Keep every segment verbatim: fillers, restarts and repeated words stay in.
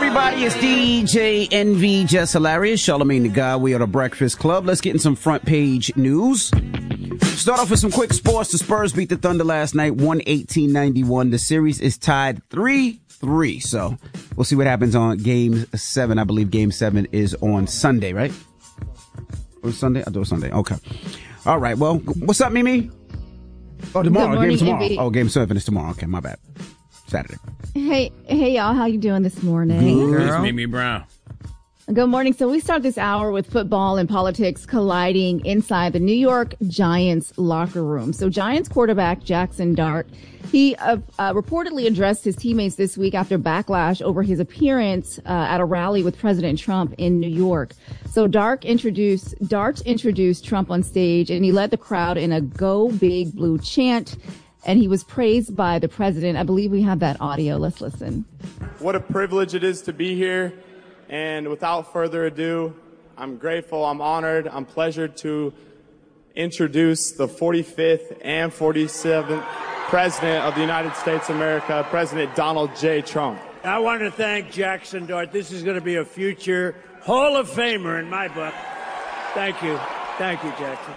everybody? It's D J Envy, Just Hilarious, Charlamagne the God. We are the Breakfast Club. Let's get in some front page news. Start off with some quick sports. The Spurs beat the Thunder last night, one eighteen ninety-one. The series is tied three three. So we'll see what happens on game seven. I believe game seven is on Sunday, right? Or Sunday? I thought it was Sunday. Okay. All right. Well, what's up, Mimi? Oh, tomorrow. Morning, game tomorrow. Envy. Oh, game seven is tomorrow. Okay, my bad. Saturday. Hey, hey, y'all. How you doing this morning? Good. It's Mimi Brown. Good morning. So we start this hour with football and politics colliding inside the New York Giants locker room. So Giants quarterback Jackson Dart, he uh, uh, reportedly addressed his teammates this week after backlash over his appearance uh, at a rally with President Trump in New York. So Dart introduced Dart introduced Trump on stage, and he led the crowd in a "Go Big Blue" chant. And he was praised by the president. I believe we have that audio. Let's listen. What a privilege it is to be here. And without further ado, I'm grateful, I'm honored, I'm pleasured to introduce the forty-fifth and forty-seventh President of the United States of America, President Donald J. Trump. I want to thank Jackson Dart. This is going to be a future Hall of Famer in my book. Thank you. Thank you, Jackson.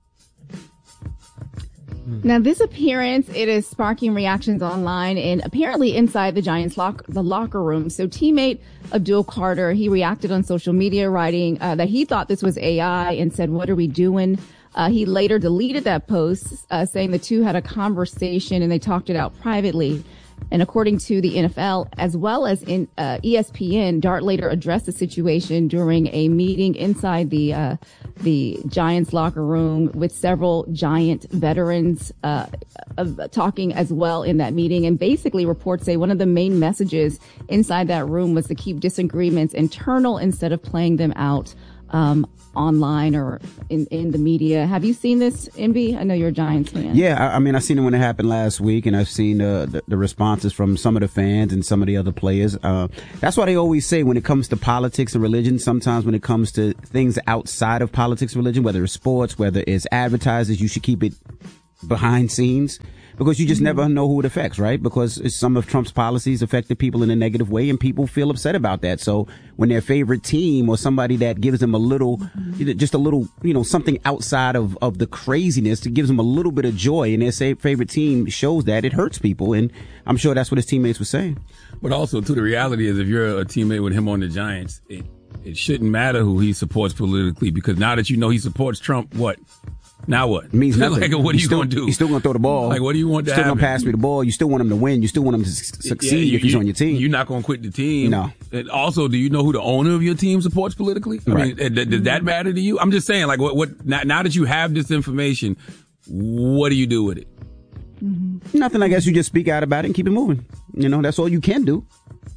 Now, this appearance, it is sparking reactions online and apparently inside the Giants lock, the locker room. So teammate Abdul Carter, he reacted on social media writing uh, that he thought this was A I and said, "What are we doing?" Uh, he later deleted that post, uh, saying the two had a conversation and they talked it out privately. And according to the N F L, as well as in uh, E S P N, Dart later addressed the situation during a meeting inside the uh, the Giants locker room with several Giant veterans uh, uh, talking as well in that meeting. And basically, reports say one of the main messages inside that room was to keep disagreements internal instead of playing them out um, online or in, in the media. Have you seen this, Envy? I know you're a Giants fan. Yeah, I, I mean, I've seen it when it happened last week, and I've seen uh, the, the responses from some of the fans and some of the other players. Uh, that's why they always say when it comes to politics and religion, sometimes when it comes to things outside of politics and religion, whether it's sports, whether it's advertisers, you should keep it behind scenes. Because you just mm-hmm. never know who it affects, right? Because it's some of Trump's policies affected people in a negative way, and people feel upset about that. So when their favorite team or somebody that gives them a little, mm-hmm. just a little, you know, something outside of, of the craziness that gives them a little bit of joy, and their say, favorite team shows that, it hurts people. And I'm sure that's what his teammates were saying. But also, too, the reality is if you're a teammate with him on the Giants, it, it shouldn't matter who he supports politically, because now that you know he supports Trump, what? Now what? It means nothing. Like, what are you still, going to do? He's still going to throw the ball. Like, what do you want to Still happen? going to pass me the ball. You still want him to win. You still want him to su- succeed yeah, you, if he's you, on your team. You're not going to quit the team. No. And also, do you know who the owner of your team supports politically? I right. mean, does that matter to you? I'm just saying, like, what? What? Now, now that you have this information, what do you do with it? Mm-hmm. Nothing. I guess you just speak out about it and keep it moving. You know, that's all you can do.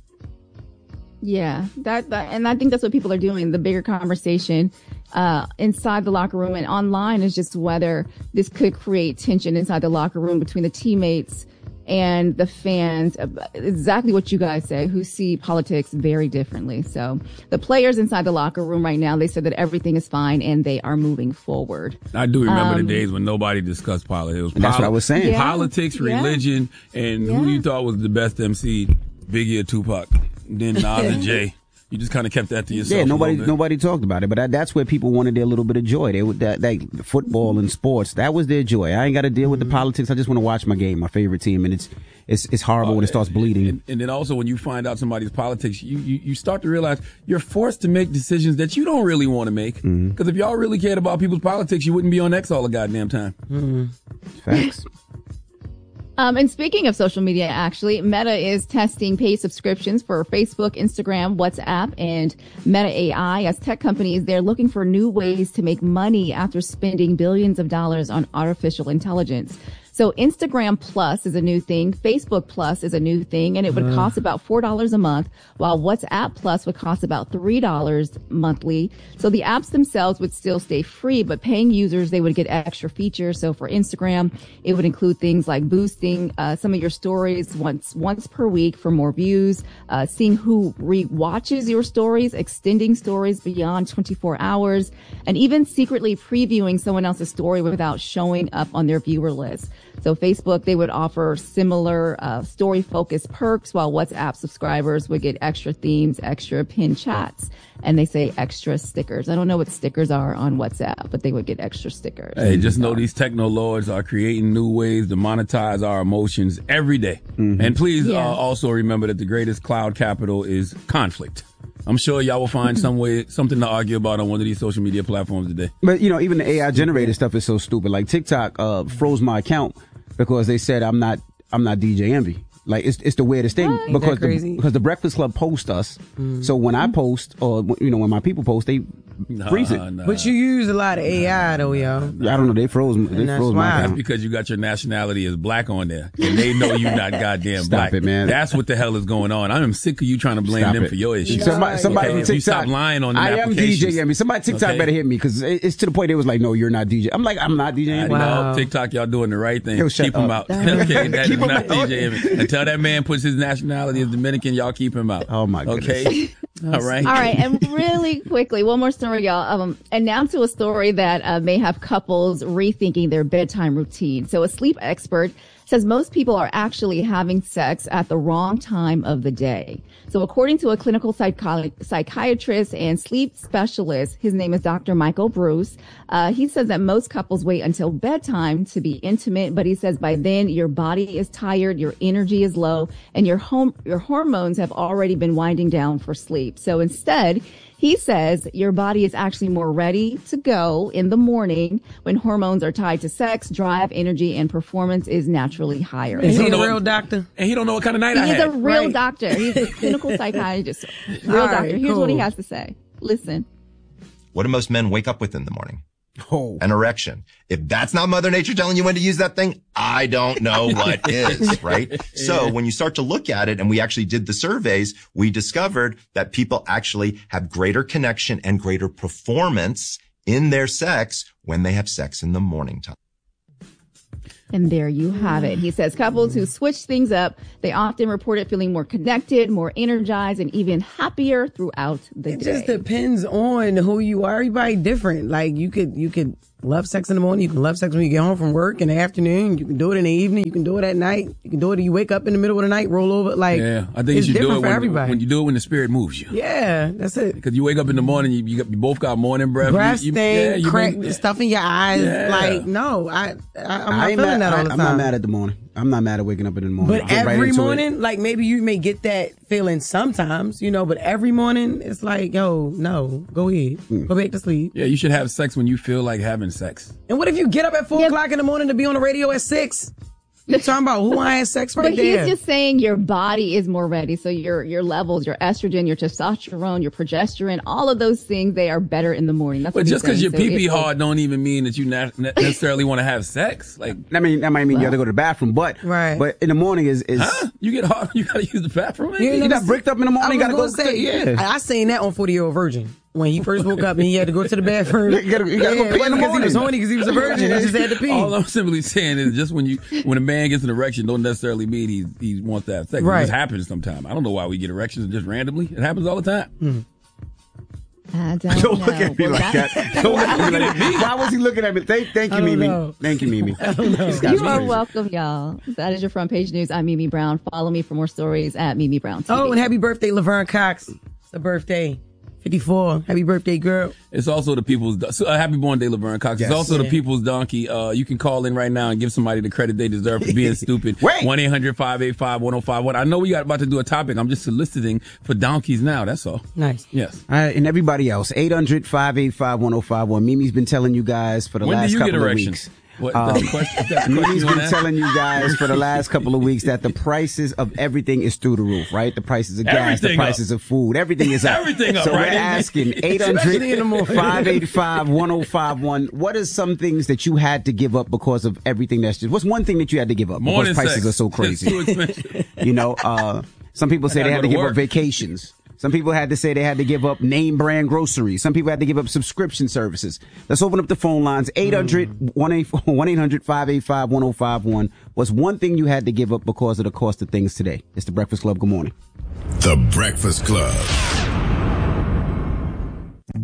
Yeah, that, that and I think that's what people are doing. The bigger conversation uh inside the locker room and online is just whether this could create tension inside the locker room between the teammates and the fans. Exactly what you guys say, who see politics very differently. So the players inside the locker room right now, they said that everything is fine and they are moving forward. I do remember Um, the days when nobody discussed politics. It was And that's what I was saying. Yeah. Politics, religion, and Yeah. who you thought was the best M C, Biggie or Tupac. Then Nas and Jay. You just kind of kept that to yourself. Yeah, a nobody little bit. nobody talked about it, but that, that's where people wanted their little bit of joy. They would that, that football and sports, that was their joy. I ain't got to deal with the politics. I just want to watch my game, my favorite team, and it's it's it's horrible Uh, when it starts bleeding. And, and then also when you find out somebody's politics, you, you, you start to realize you're forced to make decisions that you don't really want to make. Because Mm-hmm. if y'all really cared about people's politics, you wouldn't be on X all the goddamn time. Mm-hmm. Facts. Um, and speaking of social media, actually, Meta is testing paid subscriptions for Facebook, Instagram, WhatsApp, and Meta A I. As tech companies, they're looking for new ways to make money after spending billions of dollars on artificial intelligence. So Instagram Plus is a new thing. Facebook Plus is a new thing, and it would cost about four dollars a month, while WhatsApp Plus would cost about three dollars monthly. So the apps themselves would still stay free, but paying users, they would get extra features. So for Instagram, it would include things like boosting uh, some of your stories once once per week for more views, uh, seeing who re-watches your stories, extending stories beyond twenty-four hours, and even secretly previewing someone else's story without showing up on their viewer list. So Facebook, they would offer similar uh, story-focused perks, while WhatsApp subscribers would get extra themes, extra pin chats, and they say extra stickers. I don't know what stickers are on WhatsApp, but they would get extra stickers. Hey, just know these techno lords are creating new ways to monetize our emotions every day. Mm-hmm. And please yeah. uh, also remember that the greatest cloud capital is conflict. I'm sure y'all will find some way, something to argue about on one of these social media platforms today. But, you know, even the A I generated stuff is so stupid. Like TikTok uh, froze my account because they said I'm not I'm not D J Envy. Like, it's it's the weirdest thing what? because the, because the Breakfast Club post us. Mm. So when I post, or, you know, when my people post, they nah, freeze it. Nah. But you use a lot of A I, though, y'all. I don't know. They froze, they froze my account. That's because you got your nationality as black on there. And they know you're not goddamn Stop black. Stop it, man. That's what the hell is going on. I'm sick of you trying to blame Stop them it. for your issues. Somebody, somebody okay? from TikTok. If you stop lying on the I am D J Envy. Somebody TikTok okay? better hit me because it's to the point they was like, no, you're not D J. I'm like, I'm not D J Envy. Wow. No, TikTok, y'all doing the right thing. Yo, keep him out. Okay, that's keep not out. D J Envy. Until that man puts his nationality as Dominican, y'all keep him out. Oh my goodness. Okay. All right. All right. And really quickly, one more story, y'all. Um, and now to a story that uh, may have couples rethinking their bedtime routine. So a sleep expert says most people are actually having sex at the wrong time of the day. So according to a clinical psychi- psychiatrist and sleep specialist, his name is Doctor Michael Bruce, uh, he says that most couples wait until bedtime to be intimate, but he says by then your body is tired, your energy is low, and your home, your hormones have already been winding down for sleep. So instead, he says your body is actually more ready to go in the morning when hormones are tied to sex, drive, energy, and performance is naturally higher. Is he a real what, doctor? And he don't know what kind of night I He's had. a real right. doctor. He's a clinical psychiatrist. Real All doctor. right, Here's cool. what he has to say. Listen. What do most men wake up with in the morning? Oh. An erection. If that's not Mother Nature telling you when to use that thing, I don't know what is, right? So when you start to look at it, and we actually did the surveys, we discovered that people actually have greater connection and greater performance in their sex when they have sex in the morning time. And there you have it. He says couples who switch things up, they often report it feeling more connected, more energized, and even happier throughout the It day. just depends on who you are. Everybody different. Like you could, you could love sex in the morning. You can love sex when you get home from work in the afternoon. You can do it in the evening. You can do it at night. You can do it. You wake up in the middle of the night, roll over. Like yeah, I think it's you should do different it for when, everybody. when you do it when the spirit moves you. Yeah, that's it. Because you wake up in the morning, you, you, got, you both got morning breath. Breath you, you, stain, yeah, you crack, make, stuff in your eyes. Yeah. Like no, I, I I'm not I ain't feeling mad, that all I, the I'm time. not mad at the morning. I'm not mad at waking up in the morning. But Get right every into morning, it. like maybe you may get that feeling sometimes, you know, but every morning it's like, yo, no, go ahead. Mm. Go back to sleep. Yeah, you should have sex when you feel like having sex. And what if you get up at four Yep. o'clock in the morning to be on the radio at six? You're talking about who I had sex right But there. he's just saying your body is more ready. So your your levels, your estrogen, your testosterone, your progesterone, all of those things, they are better in the morning. That's But what just because he's your saying. pee pee So it- hard don't even mean that you not necessarily want to have sex. Like, I mean, that might mean you have to go to the bathroom, but Right. but in the morning is is huh? You get hard, you gotta use the bathroom. You you never got see- bricked up in the I morning. was Gotta go. gonna say, yeah. I, I seen that on forty Year Old Virgin. When he first woke up and he had to go to the bathroom. You gotta- you gotta go Yeah, pee in the because he was morning. horny because he was a virgin. He just had to pee. All I'm simply saying is just when you when a man gets an erection, don't necessarily mean he he wants to have sex. Right. It just happens sometimes. I don't know why we get erections just randomly. It happens all the time. Mm. I don't Don't know. look at me Well, like that- that. Don't look at me like that. Why was he looking at me? Thank, thank you, I don't Mimi. know. Thank you, Mimi. You are welcome, y'all. That is your front page news. I'm Mimi Brown. Follow me for more stories at Mimi Brown T V. Oh, and happy birthday, Laverne Cox. It's a birthday. fifty-four. Happy birthday, girl. It's also the people's so, uh, happy born day, Laverne Cox. Yes. It's also Yeah. the people's donkey. Uh, you can call in right now and give somebody the credit they deserve for being stupid. Wait. one eight hundred five eight five one oh five one. I know we got about to do a topic. I'm just soliciting for donkeys now. That's all. Nice. Yes. All right, and everybody else, eight hundred five eight five one oh five one. Mimi's been telling you guys for the When do last you get couple of erections? weeks. What, Um, that's a question, that's a question Mimi's you been wanna ask? telling you guys for the last couple of weeks that the prices of everything is through the roof, right? The prices of gas, Everything the prices up. of food, everything is up. Everything up, so right? we're asking eight Especially in the hundred morning. five eight five one oh five one. What are some things that you had to give up because of everything that's just, what's one thing that you had to give up Morning because prices sex. are so It's crazy? too expensive. You know, uh, some people say I they gotta had to go to give up work. vacations. Some people had to say they had to give up name brand groceries. Some people had to give up subscription services. Let's open up the phone lines. eight hundred one eight hundred five eight five one oh five one. What's one thing you had to give up because of the cost of things today? It's the Breakfast Club. Good morning. The Breakfast Club.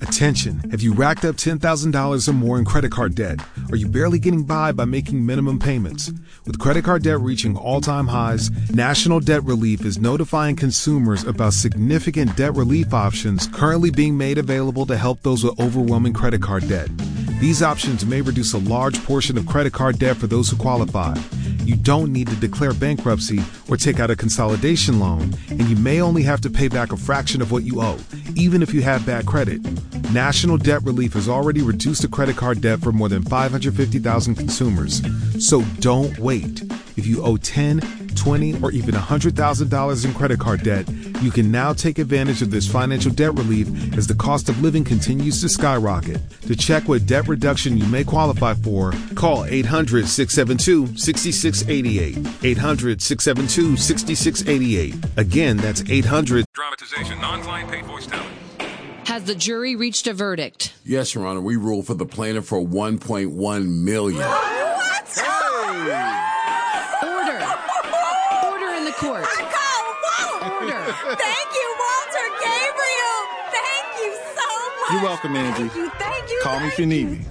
Attention, have you racked up ten thousand dollars or more in credit card debt? Are you barely getting by by making minimum payments? With credit card debt reaching all-time highs, National Debt Relief is notifying consumers about significant debt relief options currently being made available to help those with overwhelming credit card debt. These options may reduce a large portion of credit card debt for those who qualify. You don't need to declare bankruptcy or take out a consolidation loan, and you may only have to pay back a fraction of what you owe, even if you have bad credit. National Debt Relief has already reduced the credit card debt for more than five hundred fifty thousand consumers. So don't wait. If you owe ten, twenty, or even one hundred thousand dollars in credit card debt, you can now take advantage of this financial debt relief as the cost of living continues to skyrocket. To check what debt reduction you may qualify for, call eight hundred, six seven two, six six eight eight. eight hundred, six seven two, six six eight eight. Again, that's eight hundred. Dramatization, non-client paid voice talent. Has the jury reached a verdict? Yes, Your Honor. We ruled for the plaintiff for one point one million dollars. What? Hey! Order. Order in the court. I call Walt. Order. Thank you, Walter Gabriel. Thank you so much. You're welcome, Angie. Thank you, thank you. Call me if you need me.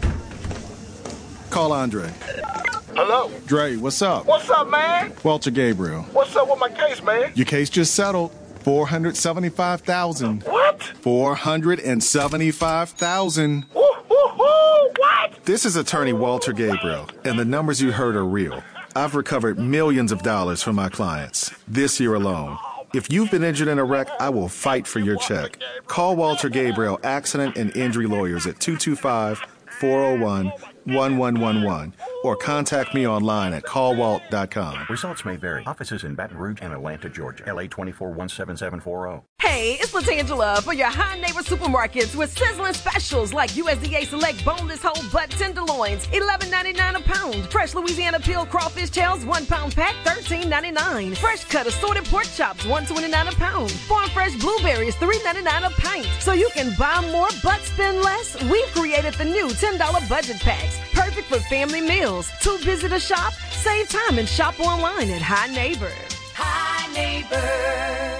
Call Andre. Hello? Dre, what's up? What's up, man? Walter Gabriel. What's up with my case, man? Your case just settled. four hundred seventy-five thousand dollars. What? four hundred seventy-five thousand dollars. Woo, woo, woo, what? This is attorney Walter Gabriel, and the numbers you heard are real. I've recovered millions of dollars from my clients this year alone. If you've been injured in a wreck, I will fight for your check. Call Walter Gabriel Accident and Injury Lawyers at two two five, four oh one, one one one one or contact me online at call walt dot com. Results may vary. Offices in Baton Rouge and Atlanta, Georgia. L A twenty-four one seven seven four zero. Hey, it's LaTangela for your High Neighbor Supermarkets with sizzling specials like U S D A Select Boneless Whole Butt Tenderloins, eleven ninety-nine a pound. Fresh Louisiana Peeled Crawfish Shells, one pound pack, thirteen ninety-nine. Fresh cut assorted pork chops, one twenty-nine a pound. Farm Fresh Blueberries, three ninety-nine a pint. So you can buy more but spend less, we've created the new ten dollar budget packs. Perfect for family meals. Too busy to shop? Save time and shop online at High Neighbor. Hi, neighbor.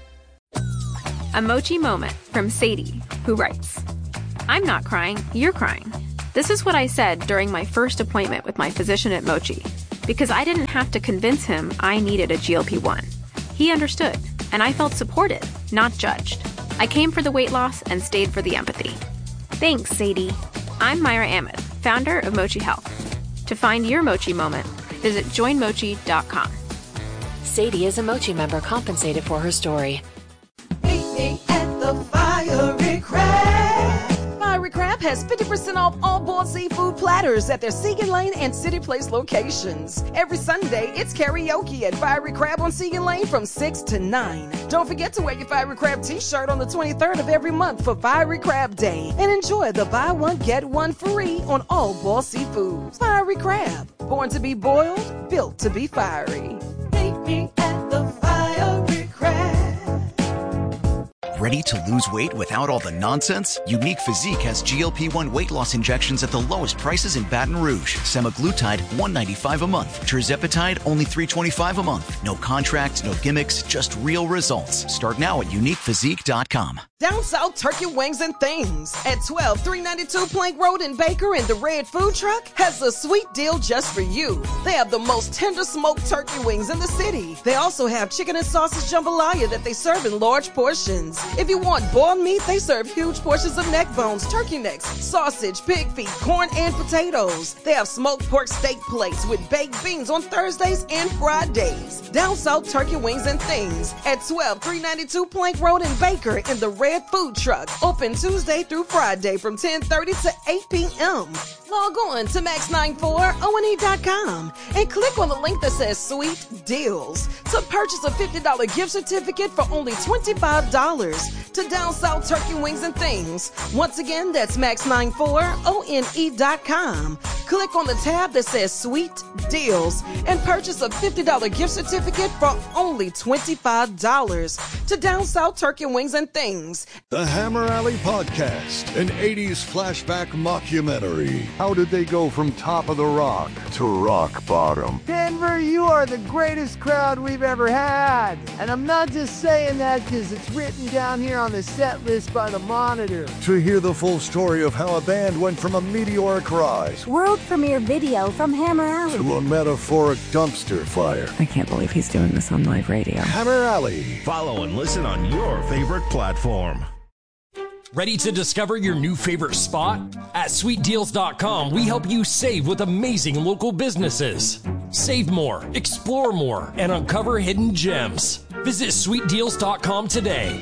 A Mochi moment from Sadie, who writes, I'm not crying, you're crying. This is what I said during my first appointment with my physician at Mochi, because I didn't have to convince him I needed a G L P one. He understood, and I felt supported, not judged. I came for the weight loss and stayed for the empathy. Thanks, Sadie. I'm Myra Ahmed, founder of Mochi Health. To find your Mochi moment, visit join mochi dot com. Sadie is a Mochi member compensated for her story. Meet me at the Fiery Crab. Fiery Crab has fifty percent off all boiled seafood platters at their Segan Lane and City Place locations. Every Sunday, it's karaoke at Fiery Crab on Segan Lane from six to nine. Don't forget to wear your Fiery Crab t-shirt on the twenty-third of every month for Fiery Crab Day. And enjoy the buy one, get one free on all boiled seafoods. Fiery Crab, born to be boiled, built to be fiery. Meet me at the Fiery Crab. Ready to lose weight without all the nonsense? Unique Physique has G L P one weight loss injections at the lowest prices in Baton Rouge. Semaglutide, one ninety-five a month. Tirzepatide, only three twenty-five a month. No contracts, no gimmicks, just real results. Start now at unique physique dot com. Down South Turkey Wings and Things at twelve three ninety-two Plank Road in Baker, and the Red Food Truck has a sweet deal just for you. They have the most tender smoked turkey wings in the city. They also have chicken and sausage jambalaya that they serve in large portions. If you want boiled meat, they serve huge portions of neck bones, turkey necks, sausage, pig feet, corn, and potatoes. They have smoked pork steak plates with baked beans on Thursdays and Fridays. Down South Turkey Wings and Things at twelve three ninety-two Plank Road in Baker, in the Red Food Truck. Open Tuesday through Friday from ten thirty to eight p.m. Log on to max ninety-four O N E dot com and click on the link that says Sweet Deals to purchase a fifty dollar gift certificate for only twenty-five dollars to Down South Turkey Wings and Things. Once again, that's max ninety-four O N E dot com. Click on the tab that says Sweet Deals and purchase a fifty dollar gift certificate for only twenty-five dollars to Down South Turkey Wings and Things. The Hammer Alley Podcast, an eighties flashback mockumentary. How did they go from top of the rock to rock bottom? Denver, you are the greatest crowd we've ever had. And I'm not just saying that because it's written down down here on the set list by the monitor. To hear the full story of how a band went from a meteoric rise World premiere video from Hammer Alley to a metaphoric dumpster fire. I can't believe he's doing this on live radio. Hammer Alley. Follow and listen on your favorite platform. Ready to discover your new favorite spot? At sweet deals dot com, we help you save with amazing local businesses. Save more, explore more, and uncover hidden gems. Visit sweet deals dot com today.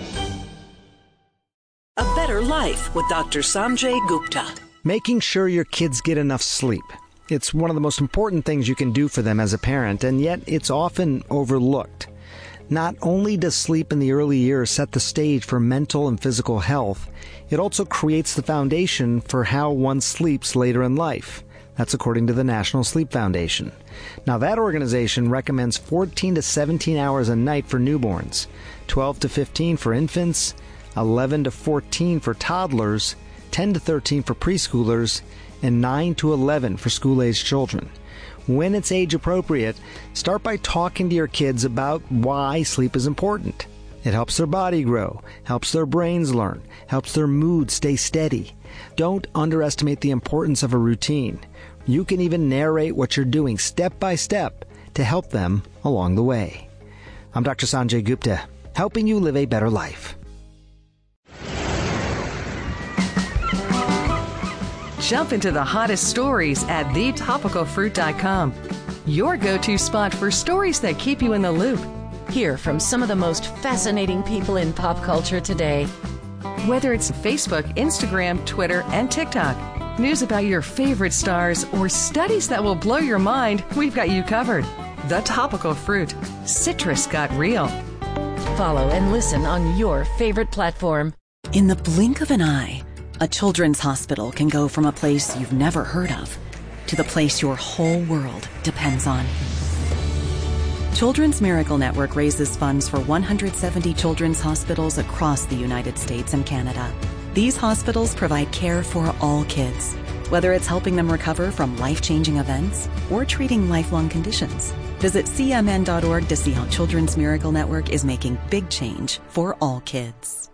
A better life with Doctor Sanjay Gupta. Making sure your kids get enough sleep. It's one of the most important things you can do for them as a parent, and yet it's often overlooked. Not only does sleep in the early years set the stage for mental and physical health, it also creates the foundation for how one sleeps later in life. That's according to the National Sleep Foundation. Now, that organization recommends fourteen to seventeen hours a night for newborns, twelve to fifteen for infants, eleven to fourteen for toddlers, ten to thirteen for preschoolers, and nine to eleven for school-aged children. When it's age appropriate, start by talking to your kids about why sleep is important. It helps their body grow, helps their brains learn, helps their mood stay steady. Don't underestimate the importance of a routine. You can even narrate what you're doing step by step to help them along the way. I'm Doctor Sanjay Gupta, helping you live a better life. Jump into the hottest stories at the topical fruit dot com. Your go-to spot for stories that keep you in the loop. Hear from some of the most fascinating people in pop culture today. Whether it's Facebook, Instagram, Twitter, and TikTok, news about your favorite stars, or studies that will blow your mind, we've got you covered. The Topical Fruit. Citrus got real. Follow and listen on your favorite platform. In the blink of an eye, a children's hospital can go from a place you've never heard of to the place your whole world depends on. Children's Miracle Network raises funds for one hundred seventy children's hospitals across the United States and Canada. These hospitals provide care for all kids, whether it's helping them recover from life-changing events or treating lifelong conditions. Visit C M N dot org to see how Children's Miracle Network is making big change for all kids.